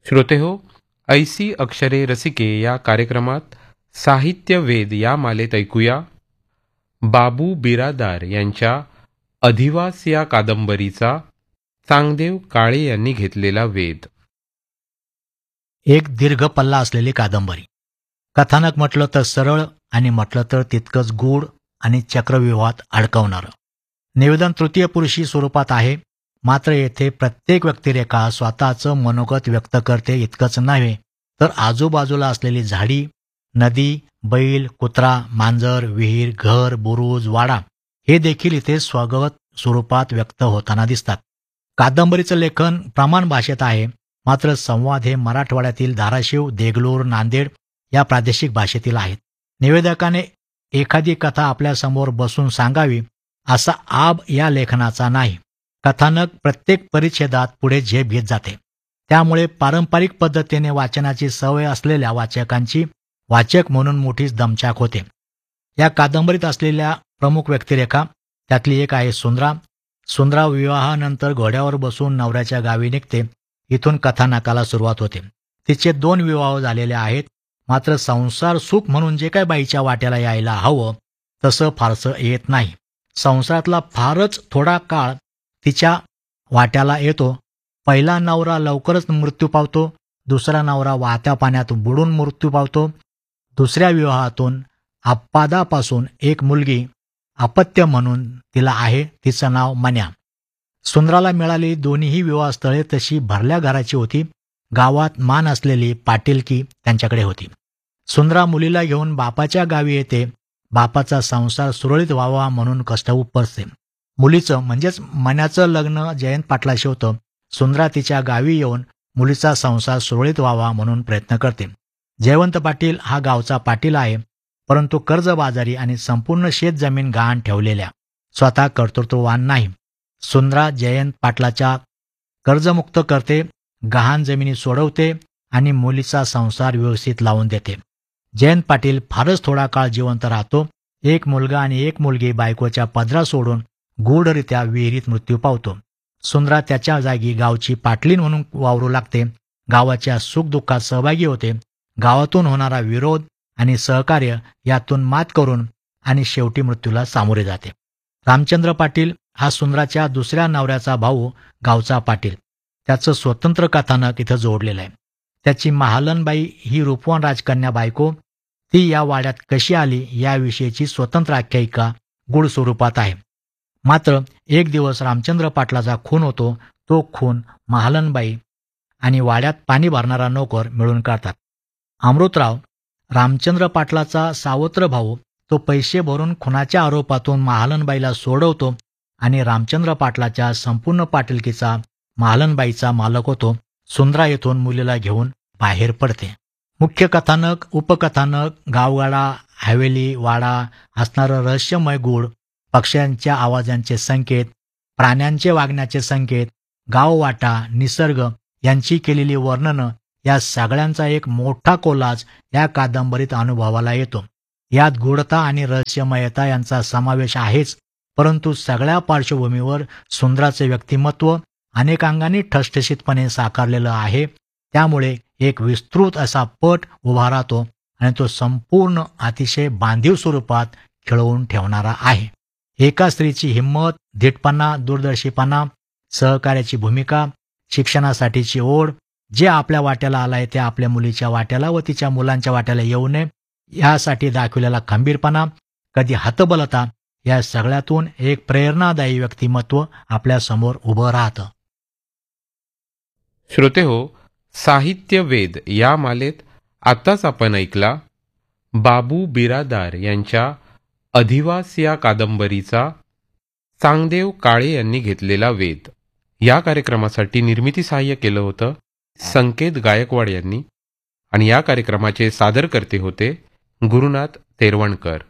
श्रोतेहो, ऐसी अक्षरे रसिके या कार्यक्रमात साहित्य वेद या मालेत ऐकूया बाबू बिरादार यांच्या अधिवास या कादंबरीचा चांगदेव काळे यांनी घेतलेला वेध. एक दीर्घ पल्ला असलेली कादंबरी. कथानक म्हटलं तर सरळ आणि म्हटलं तर तितकंच गूढ आणि चक्रव्यूहात अडकवणारं. निवेदन तृतीय पुरुषी स्वरूपात आहे, मात्र येथे प्रत्येक व्यक्तिरेखा स्वतःचं मनोगत व्यक्त करते इतकंच नव्हे तर आजूबाजूला असलेली झाडी, नदी, बैल, कुत्रा, मांजर, विहीर, घर, बुरुज, वाडा हे देखील इथे स्वगत स्वरूपात व्यक्त होताना दिसतात. कादंबरीचं लेखन प्रमाण भाषेत आहे, मात्र संवाद हे मराठवाड्यातील धाराशिव, देगलूर, नांदेड या प्रादेशिक भाषेतील आहेत. निवेदकाने एखादी कथा आपल्यासमोर बसून सांगावी असा आब या लेखनाचा नाही. कथानक प्रत्येक परिच्छेदात पुढे झेप घेत जाते. त्यामुळे पारंपरिक पद्धतीने वाचनाची सवय असलेल्या वाचकांची वाचक म्हणून मोठीच दमछाक होते. या कादंबरीत असलेल्या प्रमुख व्यक्तिरेखा त्यातली एक आहे सुंदरा. सुंदरा विवाहानंतर घोड्यावर बसून नवऱ्याच्या गावी निघते. इथून कथानकाला सुरुवात होते. तिचे 2 विवाह झालेले आहेत, मात्र संसार सुख म्हणून जे काय बाईच्या वाट्याला यायला हवं तसं फारसं येत नाही. संसारातला फारच थोडा काळ तिच्या वाट्याला येतो. पहिला नवरा लवकरच मृत्यू पावतो, दुसरा नवरा वाहत्या पाण्यात बुडून मृत्यू पावतो. दुसऱ्या विवाहातून आप्पादापासून एक मुलगी अपत्य म्हणून तिला आहे, तिचं नाव मन्या. सुंदराला मिळालेली दोन्हीही विवाहस्थळे तशी भरल्या घराची होती. गावात मान असलेली पाटीलकी त्यांच्याकडे होती. सुंदरा मुलीला घेऊन बापाच्या गावी येते. बापाचा संसार सुरळीत व्हावा म्हणून कष्ट उपसते. मुलीचं म्हणजेच मन्याचं लग्न जयंत पाटलाशी होतं. सुंदरा तिच्या गावी येऊन मुलीचा संसार सुरळीत व्हावा म्हणून प्रयत्न करते. जयवंत पाटील हा गावचा पाटील आहे, परंतु कर्जबाजारी आणि संपूर्ण शेत जमीन गहाण ठेवलेल्या, स्वतः कर्तृत्ववान नाही. सुंदरा जयंत पाटलाच्या कर्जमुक्त करते, गहाण जमिनी सोडवते आणि मुलीचा संसार व्यवस्थित लावून देते. जयंत पाटील फारच थोडा काळ जिवंत राहतो. एक मुलगा आणि एक मुलगी बायकोच्या पदरा सोडून गूढरित्या विहिरीत मृत्यू पावतो. सुंदरा त्याच्या जागी गावची पाटलीन म्हणून वावरू लागते. गावाच्या सुखदुःखात सहभागी होते. गावातून होणारा विरोध आणि सहकार्य यातून मात करून आणि शेवटी मृत्यूला सामोरे जाते. रामचंद्र पाटील हा सुंदराच्या दुसऱ्या नवऱ्याचा भाऊ, गावचा पाटील. त्याचं स्वतंत्र कथानक इथं जोडलेलं आहे. त्याची महालनबाई ही रूपवान राजकन्या बायको, ती या वाड्यात कशी आली याविषयीची स्वतंत्र आख्यायिका गूढ स्वरूपात आहे. मात्र एक दिवस रामचंद्र पाटलाचा खून होतो. तो खून महालनबाई आणि वाड्यात पाणी भरणारा नोकर मिळून काढतात. अमृतराव, रामचंद्र पाटलाचा सावत्र भाऊ, तो पैसे भरून खुनाच्या आरोपातून महालनबाईला सोडवतो आणि रामचंद्र पाटलाच्या संपूर्ण पाटीलकीचा महालनबाईचा मालक होतो. सुंदरा येथून मुलीला घेऊन बाहेर पडते. मुख्य कथानक, उपकथानक, गावगाडा, हवेली, वाडा, असणारं रहस्यमय गूढ, पक्ष्यांच्या आवाजांचे संकेत, प्राण्यांचे वागण्याचे संकेत, गाववाटा, निसर्ग यांची केलेली वर्णनं या सगळ्यांचा एक मोठा कोलाज या कादंबरीत अनुभवाला येतो. यात गूढता आणि रहस्यमयता यांचा समावेश आहेच, परंतु सगळ्या पार्श्वभूमीवर सुंदराचे व्यक्तिमत्व अनेकांगाने ठसठशीतपणे साकारलेलं आहे. त्यामुळे एक विस्तृत असा पट उभा राहतो आणि तो संपूर्ण अतिशय बांधीव स्वरूपात खिळवून ठेवणारा आहे. एका स्त्रीची हिंमत, धीटपणा, दूरदर्शीपणा, सहकार्याची भूमिका, शिक्षणासाठीची ओढ, जे आपल्या वाट्याला आलाय ते आपल्या मुलीच्या वाट्याला व तिच्या मुलांच्या वाट्याला येऊ नये यासाठी दाखविलेला खंबीरपणा, कधी हतबलता, या सगळ्यातून एक प्रेरणादायी व्यक्तिमत्व आपल्यासमोर उभं राहतं. श्रोतेहो, साहित्य वेद या मालेत आत्ताच आपण ऐकला बाबू बिरादार यांच्या अधिवास या कादंबरीचा चांगदेव काळे यांनी घेतलेला वेध. या कार्यक्रमासाठी निर्मिती सहाय्य केलं होतं संकेत गायकवाड यांनी आणि या कार्यक्रमाचे सादरकर्ते होते गुरुनाथ तेरवणकर.